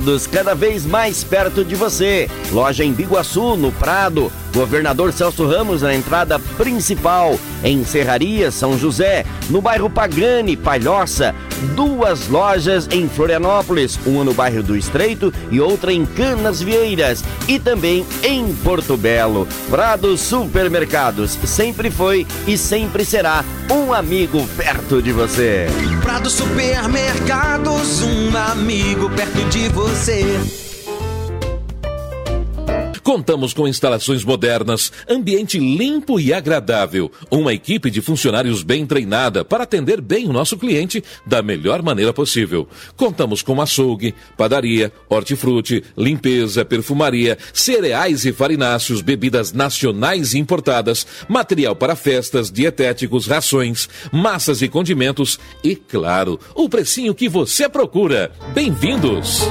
cada vez mais perto de você. Loja em Biguaçu, no Prado, Governador Celso Ramos na entrada principal, em Serraria, São José, no bairro Pagani, Palhoça, 2 lojas em Florianópolis, uma no bairro do Estreito e outra em Canasvieiras e também em Porto Belo. Prado Supermercados, sempre foi e sempre será um amigo perto de você. Prado Supermercados, um amigo perto de você. Contamos com instalações modernas, ambiente limpo e agradável, uma equipe de funcionários bem treinada para atender bem o nosso cliente da melhor maneira possível. Contamos com açougue, padaria, hortifruti, limpeza, perfumaria, cereais e farináceos, bebidas nacionais e importadas, material para festas, dietéticos, rações, massas e condimentos e, claro, o precinho que você procura. Bem-vindos!